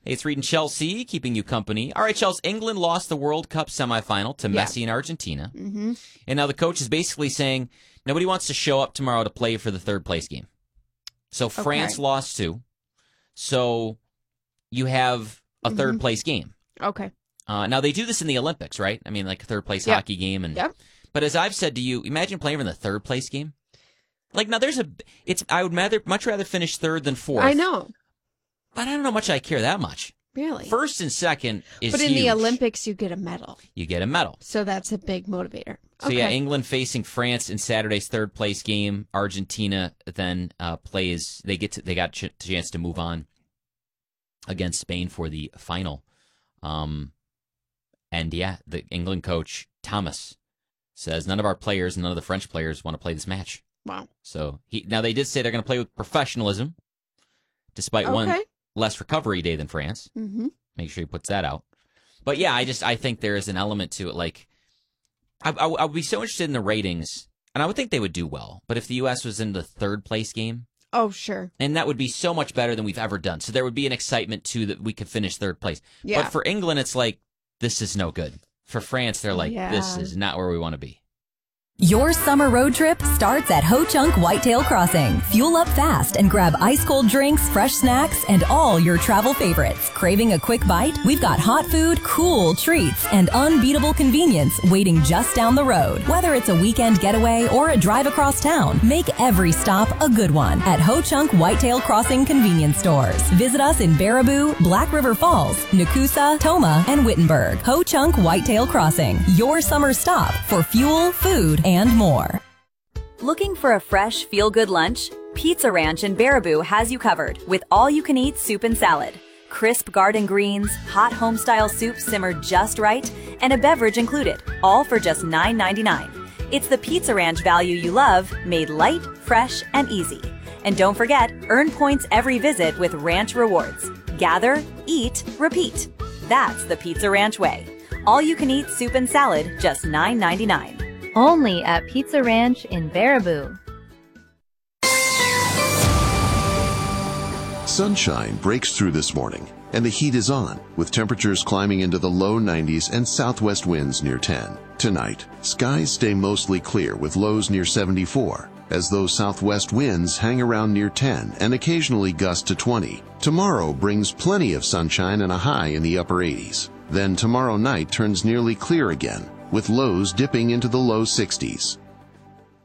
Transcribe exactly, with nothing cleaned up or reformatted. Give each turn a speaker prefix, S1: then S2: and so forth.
S1: Hey, it's Reed and Chelsea keeping you company. All right, Chelsea, England lost the World Cup semifinal to
S2: Yeah.
S1: Messi and Argentina.
S2: Mm-hmm.
S1: And now the coach is basically saying nobody wants to show up tomorrow to play for the third place game. So France
S2: Okay.
S1: lost too. So you have a
S2: Mhm.
S1: third place game.
S2: Okay.
S1: Uh, now they do this in the Olympics, right? I mean, like a third place
S2: Yep.
S1: hockey game. And
S2: Yep.
S1: But as I've said to you, imagine playing in the third place game. Like now, there's a. It's. I would rather, much rather finish third than fourth.
S2: I know.
S1: But I don't know much I care that much.
S2: Really?
S1: First and second is
S2: But in
S1: huge.
S2: the Olympics, you get a medal.
S1: You get a medal.
S2: So that's a big motivator.
S1: So
S2: okay.
S1: yeah, England facing France in Saturday's third place game. Argentina then uh, plays. They get to, they got a ch- chance to move on against Spain for the final. Um, and yeah, the England coach Thomas says none of our players and none of the French players want to play this match.
S2: Wow.
S1: So he now they did say they're going to play with professionalism, despite
S2: Okay.
S1: one less recovery day than France.
S2: Mm-hmm.
S1: Make sure he puts that out. But yeah, I just I think there is an element to it. Like, I, I, I would be so interested in the ratings, and I would think they would do well. But if the U S was in the third place game,
S2: Oh, sure.
S1: and that would be so much better than we've ever done. So there would be an excitement too that we could finish third place.
S2: Yeah.
S1: But for England, it's like this is no good. For France, they're like
S2: Yeah.
S1: this is not where we want to be.
S3: Your summer road trip starts at Ho Chunk Whitetail Crossing. Fuel up fast and grab ice-cold drinks, fresh snacks, and all your travel favorites. Craving a quick bite? We've got hot food, cool treats, and unbeatable convenience waiting just down the road. Whether it's a weekend getaway or a drive across town, make every stop a good one at Ho Chunk Whitetail Crossing convenience stores. Visit us in Baraboo, Black River Falls, Nakusa, Toma, and Wittenberg. Ho Chunk Whitetail Crossing, your summer stop for fuel, food, and more.
S4: Looking for a fresh, feel-good lunch? Pizza Ranch in Baraboo has you covered with all-you-can-eat soup and salad. Crisp garden greens, hot home-style soup simmered just right, and a beverage included, all for just nine ninety-nine. It's the Pizza Ranch value you love, made light, fresh, and easy. And don't forget, earn points every visit with Ranch Rewards. Gather, eat, repeat. That's the Pizza Ranch way. All-you-can-eat soup and salad, just nine ninety-nine.
S5: Only at Pizza Ranch in Baraboo.
S6: Sunshine breaks through this morning, and the heat is on, with temperatures climbing into the low nineties and southwest winds near ten. Tonight, skies stay mostly clear with lows near seventy-four, as those southwest winds hang around near ten and occasionally gust to twenty. Tomorrow brings plenty of sunshine and a high in the upper eighties. Then tomorrow night turns nearly clear again, with lows dipping into the low sixties.